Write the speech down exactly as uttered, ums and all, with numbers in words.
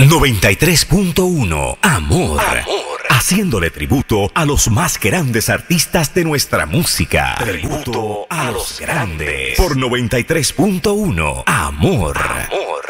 noventa y tres punto uno Amor. Amor. Haciéndole tributo a los más grandes artistas de nuestra música. Tributo a los grandes. Por noventa y tres punto uno Amor. Amor.